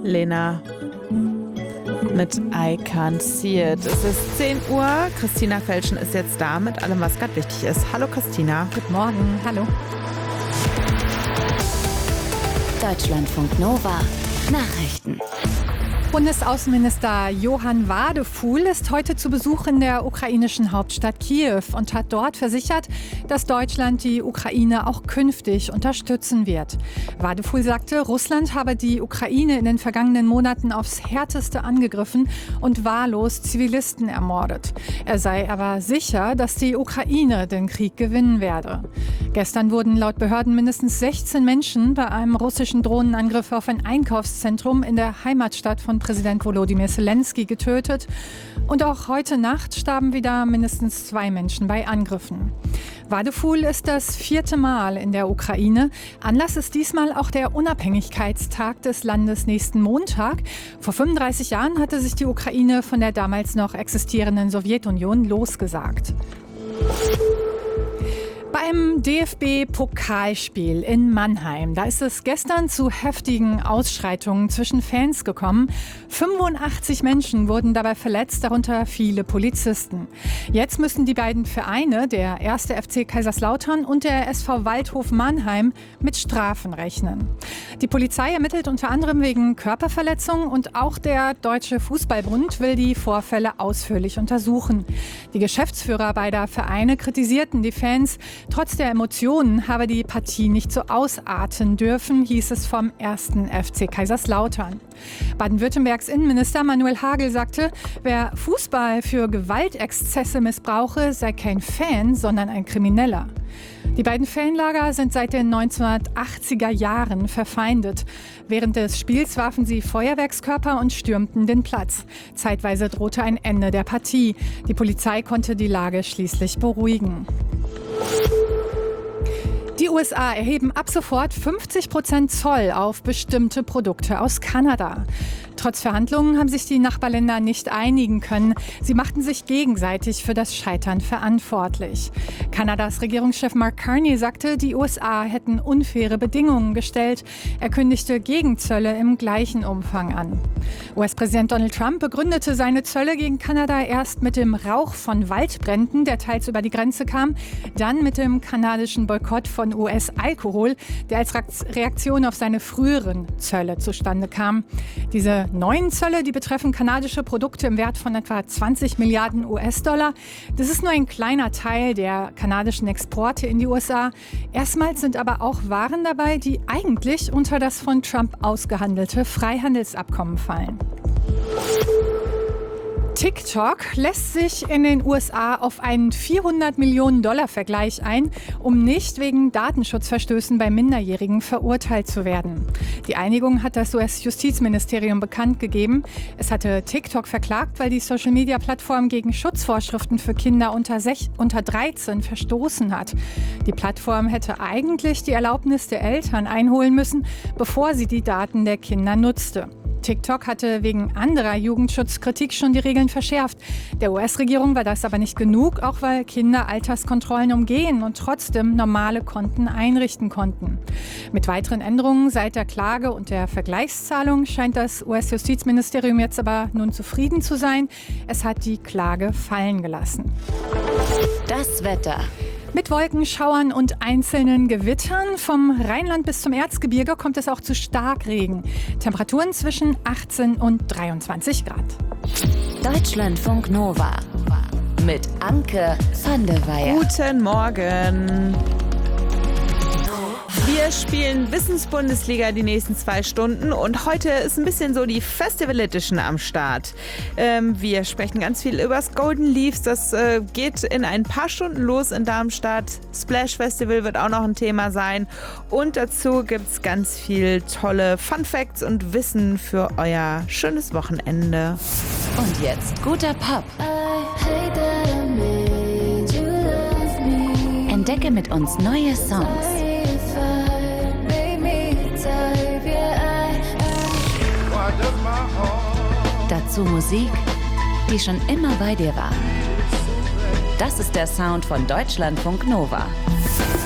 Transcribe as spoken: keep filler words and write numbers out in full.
Lena mit I Can't See It. Es ist zehn Uhr. Christina Felschen ist jetzt da mit allem, was gerade wichtig ist. Hallo Christina. Guten Morgen. Hallo. Deutschlandfunk Nova. Nachrichten. Bundesaußenminister Johann Wadefuhl ist heute zu Besuch in der ukrainischen Hauptstadt Kiew und hat dort versichert, dass Deutschland die Ukraine auch künftig unterstützen wird. Wadefuhl sagte, Russland habe die Ukraine in den vergangenen Monaten aufs Härteste angegriffen und wahllos Zivilisten ermordet. Er sei aber sicher, dass die Ukraine den Krieg gewinnen werde. Gestern wurden laut Behörden mindestens sechzehn Menschen bei einem russischen Drohnenangriff auf ein Einkaufszentrum in der Heimatstadt von Präsident Volodymyr Zelensky getötet. Und auch heute Nacht starben wieder mindestens zwei Menschen bei Angriffen. Wadefuhl ist das vierte Mal in der Ukraine. Anlass ist diesmal auch der Unabhängigkeitstag des Landes nächsten Montag. Vor fünfunddreißig Jahren hatte sich die Ukraine von der damals noch existierenden Sowjetunion losgesagt. Beim D F B-Pokalspiel in Mannheim, da ist es gestern zu heftigen Ausschreitungen zwischen Fans gekommen. fünfundachtzig Menschen wurden dabei verletzt, darunter viele Polizisten. Jetzt müssen die beiden Vereine, der erste F C Kaiserslautern und der S V Waldhof Mannheim, mit Strafen rechnen. Die Polizei ermittelt unter anderem wegen Körperverletzung und auch der Deutsche Fußballbund will die Vorfälle ausführlich untersuchen. Die Geschäftsführer beider Vereine kritisierten die Fans. Trotz der Emotionen habe die Partie nicht so ausarten dürfen, hieß es vom ersten F C Kaiserslautern. Baden-Württembergs Innenminister Manuel Hagel sagte, wer Fußball für Gewaltexzesse missbrauche, sei kein Fan, sondern ein Krimineller. Die beiden Fanlager sind seit den neunzehnhundertachtziger Jahren verfeindet. Während des Spiels warfen sie Feuerwerkskörper und stürmten den Platz. Zeitweise drohte ein Ende der Partie. Die Polizei konnte die Lage schließlich beruhigen. Die U S A erheben ab sofort fünfzig Prozent Zoll auf bestimmte Produkte aus Kanada. Trotz Verhandlungen haben sich die Nachbarländer nicht einigen können. Sie machten sich gegenseitig für das Scheitern verantwortlich. Kanadas Regierungschef Mark Carney sagte, die U S A hätten unfaire Bedingungen gestellt. Er kündigte Gegenzölle im gleichen Umfang an. U S-Präsident Donald Trump begründete seine Zölle gegen Kanada erst mit dem Rauch von Waldbränden, der teils über die Grenze kam, dann mit dem kanadischen Boykott von U S-Alkohol, der als Reaktion auf seine früheren Zölle zustande kam. Diese neuen Zölle, die betreffen kanadische Produkte im Wert von etwa zwanzig Milliarden U S-Dollar. Das ist nur ein kleiner Teil der kanadischen Exporte in die U S A. Erstmals sind aber auch Waren dabei, die eigentlich unter das von Trump ausgehandelte Freihandelsabkommen fallen. TikTok lässt sich in den U S A auf einen vierhundert Millionen Dollar Vergleich ein, um nicht wegen Datenschutzverstößen bei Minderjährigen verurteilt zu werden. Die Einigung hat das U S-Justizministerium bekannt gegeben. Es hatte TikTok verklagt, weil die Social-Media-Plattform gegen Schutzvorschriften für Kinder unter, sech- unter dreizehn verstoßen hat. Die Plattform hätte eigentlich die Erlaubnis der Eltern einholen müssen, bevor sie die Daten der Kinder nutzte. TikTok hatte wegen anderer Jugendschutzkritik schon die Regeln verschärft. Der U S-Regierung war das aber nicht genug, auch weil Kinder Alterskontrollen umgehen und trotzdem normale Konten einrichten konnten. Mit weiteren Änderungen seit der Klage und der Vergleichszahlung scheint das U S-Justizministerium jetzt aber nun zufrieden zu sein. Es hat die Klage fallen gelassen. Das Wetter. Mit Wolkenschauern und einzelnen Gewittern vom Rheinland bis zum Erzgebirge kommt es auch zu Starkregen. Temperaturen zwischen achtzehn und dreiundzwanzig Grad. Deutschlandfunk Nova mit Anke van der Weyer. Guten Morgen. Wir spielen Wissensbundesliga die nächsten zwei Stunden und heute ist ein bisschen so die Festival Edition am Start. Ähm, wir sprechen ganz viel über das Golden Leaves. Das äh, geht in ein paar Stunden los in Darmstadt. Splash Festival wird auch noch ein Thema sein. Und dazu gibt es ganz viel tolle Fun Facts und Wissen für euer schönes Wochenende. Und jetzt guter Pop. Entdecke mit uns neue Songs. Dazu Musik, die schon immer bei dir war. Das ist der Sound von Deutschlandfunk Nova.